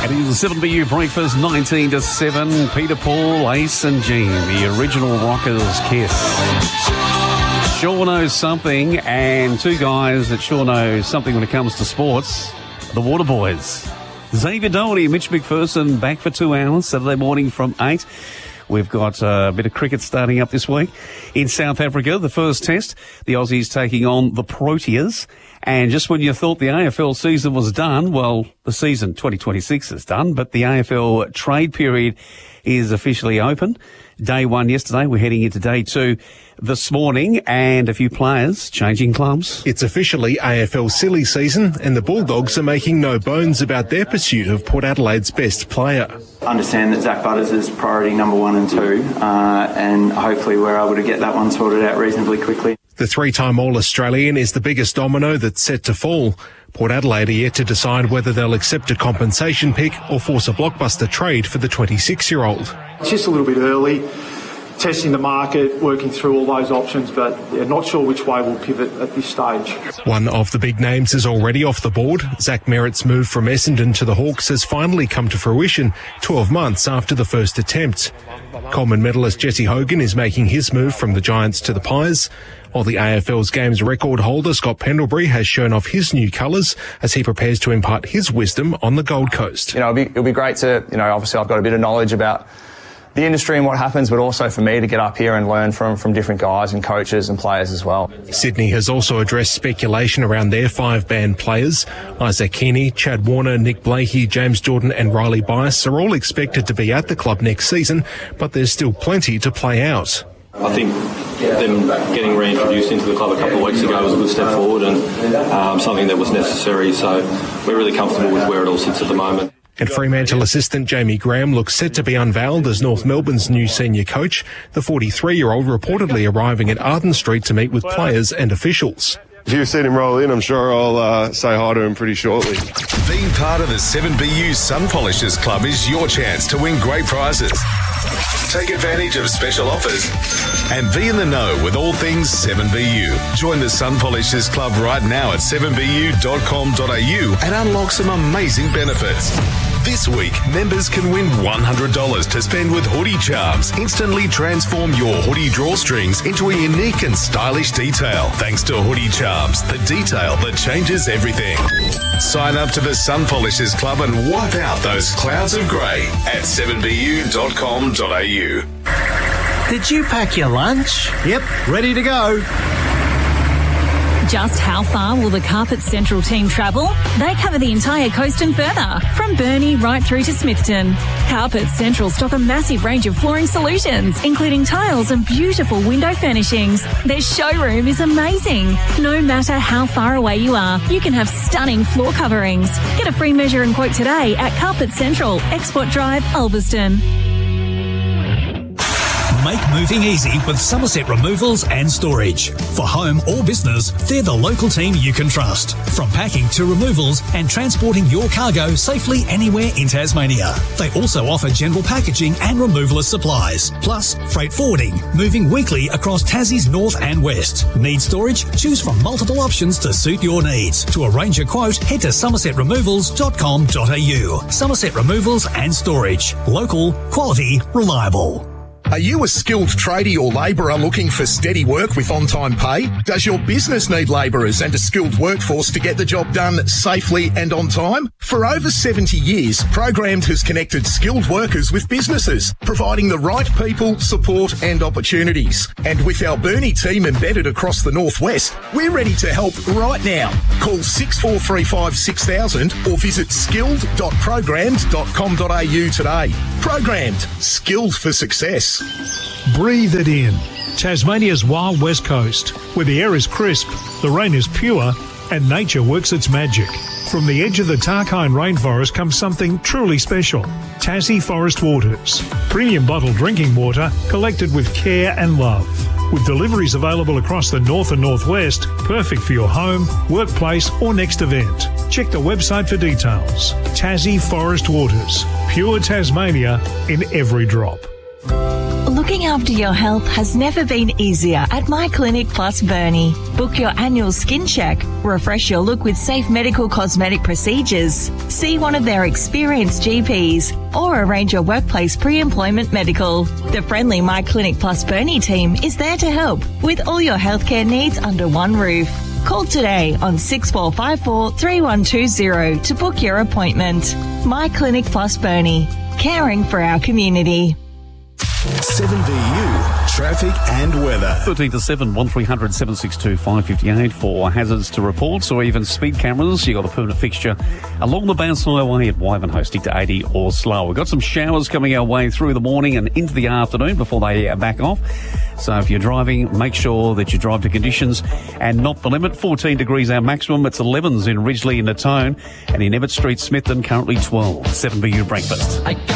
It is 7BU Breakfast, 19 to 7. Peter, Paul, Ace and Jean, the original Rockers Kiss. Sure knows something, and two guys that sure know something when it comes to sports, the Waterboys. Xavier Doherty and Mitch McPherson back for 2 hours, Saturday morning from 8. We've got a bit of cricket starting up this week. In South Africa, the first test, the Aussies taking on the Proteas. And just when you thought the AFL season was done, well, the season 2026 is done, but the AFL trade period is officially open. Day 1 yesterday, we're heading into day 2 this morning, and a few players changing clubs. It's officially AFL silly season, and the Bulldogs are making no bones about their pursuit of Port Adelaide's best player. I understand that Zach Butters is priority number 1 and 2, and hopefully we're able to get that one sorted out reasonably quickly. The three-time All-Australian is the biggest domino that's set to fall. Port Adelaide are yet to decide whether they'll accept a compensation pick or force a blockbuster trade for the 26-year-old. It's just a little bit early, testing the market, working through all those options, but not sure which way we'll pivot at this stage. One of the big names is already off the board. Zach Merritt's move from Essendon to the Hawks has finally come to fruition 12 months after the first attempt. Coleman medalist Jesse Hogan is making his move from the Giants to the Pies, while the AFL's games record holder Scott Pendlebury has shown off his new colours as he prepares to impart his wisdom on the Gold Coast. It'll be great to, obviously I've got a bit of knowledge about the industry and what happens, but also for me to get up here and learn from different guys and coaches and players as well. Sydney has also addressed speculation around their 5 banned players. Isaac Heaney, Chad Warner, Nick Blakey, James Jordan and Riley Bias are all expected to be at the club next season, but there's still plenty to play out. I think them getting reintroduced into the club a couple of weeks ago was a good step forward and something that was necessary, so we're really comfortable with where it all sits at the moment. And Fremantle assistant Jamie Graham looks set to be unveiled as North Melbourne's new senior coach, the 43-year-old reportedly arriving at Arden Street to meet with players and officials. If you've seen him roll in, I'm sure I'll say hi to him pretty shortly. Being part of the 7BU Sun Polishers Club is your chance to win great prizes. Take advantage of special offers and be in the know with all things 7BU. Join the Sun Polishers Club right now at 7bu.com.au and unlock some amazing benefits. This week, members can win $100 to spend with Hoodie Charms. Instantly transform your hoodie drawstrings into a unique and stylish detail. Thanks to Hoodie Charms, the detail that changes everything. Sign up to the Sun Polishers Club and wipe out those clouds of grey at 7bu.com.au. Did you pack your lunch? Yep, ready to go. Just how far will the Carpet Central team travel? They cover the entire coast and further, from Burnie right through to Smithton. Carpet Central stock a massive range of flooring solutions, including tiles and beautiful window furnishings. Their showroom is amazing. No matter how far away you are, you can have stunning floor coverings. Get a free measure and quote today at Carpet Central, Export Drive, Ulverston. Make moving easy with Somerset Removals and Storage. For home or business, they're the local team you can trust. From packing to removals and transporting your cargo safely anywhere in Tasmania. They also offer general packaging and removalist supplies, plus freight forwarding, moving weekly across Tassie's north and west. Need storage? Choose from multiple options to suit your needs. To arrange a quote, head to somersetremovals.com.au. Somerset Removals and Storage. Local, quality, reliable. Are you a skilled tradie or labourer looking for steady work with on-time pay? Does your business need labourers and a skilled workforce to get the job done safely and on time? For over 70 years, Programmed has connected skilled workers with businesses, providing the right people, support and opportunities. And with our Burnie team embedded across the northwest, we're ready to help right now. Call 6435 6000 or visit skilled.programmed.com.au today. Programmed. Skilled for success. Breathe it in. Tasmania's wild west coast, where the air is crisp, the rain is pure, and nature works its magic. From the edge of the Tarkine rainforest comes something truly special. Tassie Forest Waters. Premium bottled drinking water collected with care and love. With deliveries available across the north and northwest, perfect for your home, workplace or next event. Check the website for details. Tassie Forest Waters. Pure Tasmania in every drop. Look Looking after your health has never been easier at My Clinic Plus Burnie. Book your annual skin check, refresh your look with safe medical cosmetic procedures, see one of their experienced GPs, or arrange your workplace pre-employment medical. The friendly My Clinic Plus Burnie team is there to help with all your healthcare needs under one roof. Call today on 6454 3120 to book your appointment. My Clinic Plus Burnie, caring for our community. 7BU, traffic and weather. 13 to 7, 1300 762 558 for hazards to reports or even speed cameras. You got a permanent fixture along the Bass Highway at Wivenhoe. Stick to 80 or slower. We've got some showers coming our way through the morning and into the afternoon before they back off. So if you're driving, make sure that you drive to conditions and not the limit. 14 degrees our maximum. It's 11s in Ridgeley and Natone, and in Ebbett Street, Smithton, currently 12. 7BU breakfast.